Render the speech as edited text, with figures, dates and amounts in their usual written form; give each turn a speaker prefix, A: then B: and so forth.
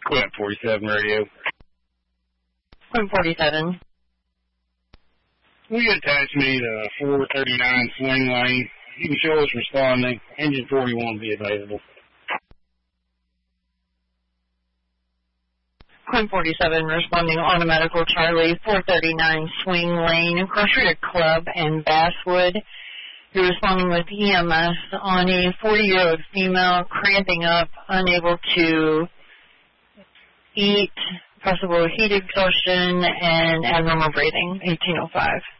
A: Quint 47 radio.
B: Quint 47.
A: Will you attach me to 439 swing lane? You can show us responding. Engine 41 will be available.
B: Quint 47 responding Automatical Charlie 439 swing lane, Crossroad Club and Basswood. You're responding with EMS on a 40-year-old female cramping up, unable to eat, possible heat exhaustion, and abnormal breathing, 1805.